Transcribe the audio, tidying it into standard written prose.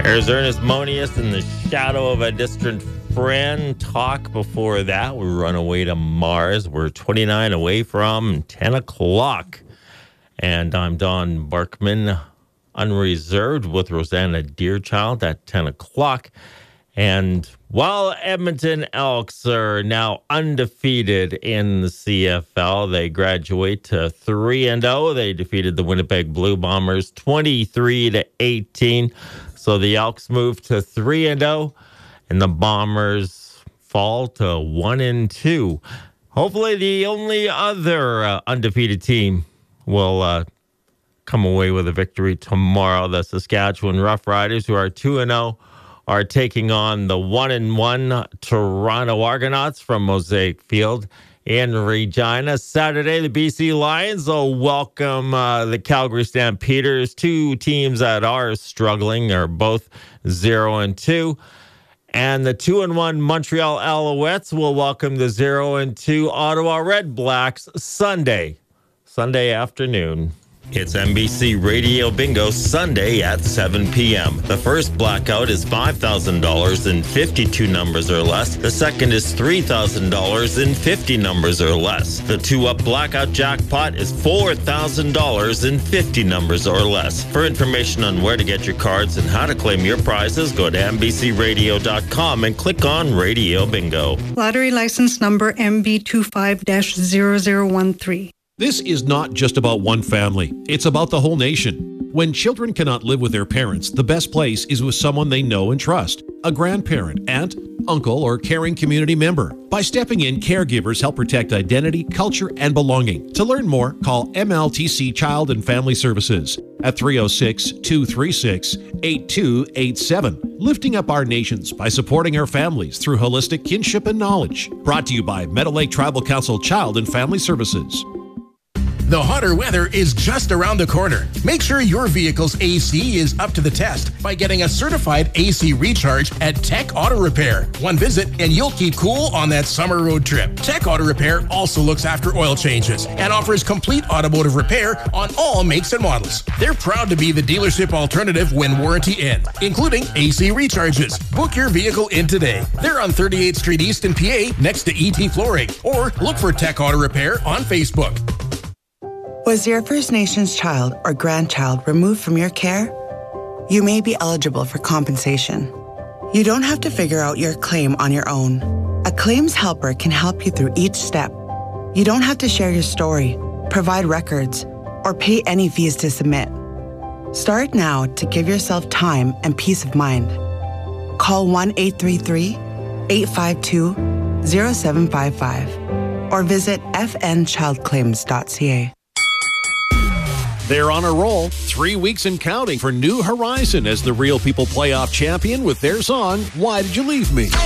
There's Ernest Monius in the shadow of a distant friend. Talk before that. We run away to Mars. We're 29 away from 10 o'clock. And I'm Don Barkman, unreserved with Rosanna Deerchild at 10 o'clock. And while Edmonton Elks are now undefeated in the CFL, they graduate to 3-0. They defeated the Winnipeg Blue Bombers 23-18. So the Elks move to 3-0, and the Bombers fall to 1-2. Hopefully, the only other undefeated team will come away with a victory tomorrow. The Saskatchewan Roughriders, who are 2-0, are taking on the 1-1 Toronto Argonauts from Mosaic Field in Regina. Saturday, the BC Lions will welcome the Calgary Stampeders. Two teams that are struggling are both 0-2. And the 2-1 Montreal Alouettes will welcome the 0-2 Ottawa Red Blacks Sunday afternoon. It's NBC Radio Bingo Sunday at 7 p.m. The first blackout is $5,000 in 52 numbers or less. The second is $3,000 in 50 numbers or less. The two-up blackout jackpot is $4,000 in 50 numbers or less. For information on where to get your cards and how to claim your prizes, go to NBCRadio.com and click on Radio Bingo. Lottery license number MB25-0013. This is not just about one family. It's about the whole nation. When children cannot live with their parents, the best place is with someone they know and trust. A grandparent, aunt, uncle, or caring community member. By stepping in, caregivers help protect identity, culture, and belonging. To learn more, call MLTC Child and Family Services at 306-236-8287. Lifting up our nations by supporting our families through holistic kinship and knowledge. Brought to you by Meadow Lake Tribal Council Child and Family Services. The hotter weather is just around the corner. Make sure your vehicle's AC is up to the test by getting a certified AC recharge at Tech Auto Repair. One visit and you'll keep cool on that summer road trip. Tech Auto Repair also looks after oil changes and offers complete automotive repair on all makes and models. They're proud to be the dealership alternative when warranty ends, including AC recharges. Book your vehicle in today. They're on 38th Street East in PA next to ET Flooring, or look for Tech Auto Repair on Facebook. Was your First Nations child or grandchild removed from your care? You may be eligible for compensation. You don't have to figure out your claim on your own. A claims helper can help you through each step. You don't have to share your story, provide records, or pay any fees to submit. Start now to give yourself time and peace of mind. Call 1-833-852-0755 or visit fnchildclaims.ca. They're on a roll, 3 weeks and counting for New Horizon as the Real People playoff champion with their song, Why Did You Leave Me?